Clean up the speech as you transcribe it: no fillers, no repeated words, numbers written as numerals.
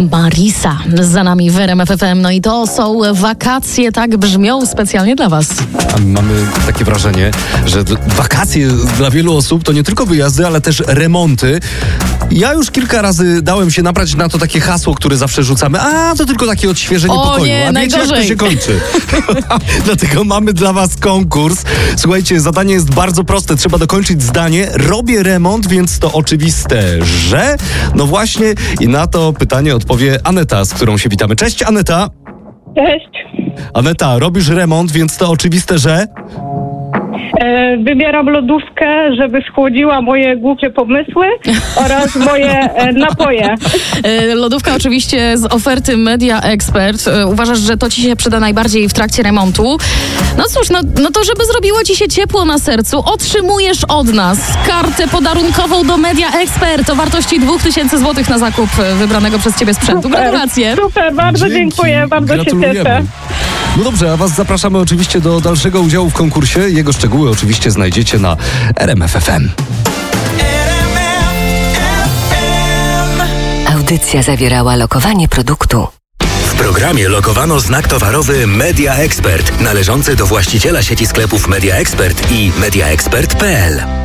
Marisa za nami w RMF FM. No i to są wakacje, tak brzmią specjalnie dla was. A mamy takie wrażenie, że wakacje dla wielu osób to nie tylko wyjazdy, ale też remonty. Ja już kilka razy dałem się nabrać na to takie hasło, które zawsze rzucamy. A, to tylko takie odświeżenie pokoju. Nie, a wiecie, jak to się kończy? Dlatego mamy dla was konkurs. Słuchajcie, zadanie jest bardzo proste. Trzeba dokończyć zdanie. Robię remont, więc to oczywiste, że... No właśnie i na to pytanie odpowie Aneta, z którą się witamy. Cześć, Aneta. Cześć. Aneta, robisz remont, więc to oczywiste, że... Wybieram lodówkę, żeby schłodziła moje głupie pomysły oraz moje napoje. Lodówka oczywiście z oferty Media Expert. Uważasz, że to ci się przyda najbardziej w trakcie remontu? No cóż, no to żeby zrobiło ci się ciepło na sercu, otrzymujesz od nas kartę podarunkową do Media Expert o wartości 2000 zł na zakup wybranego przez ciebie sprzętu. Gratulacje. Super, bardzo dziękuję, bardzo się cieszę. No dobrze, a was zapraszamy oczywiście do dalszego udziału w konkursie. Jego szczegóły oczywiście znajdziecie na RMF FM. Audycja zawierała lokowanie produktu. W programie lokowano znak towarowy Media Expert, należący do właściciela sieci sklepów Media Expert i mediaexpert.pl.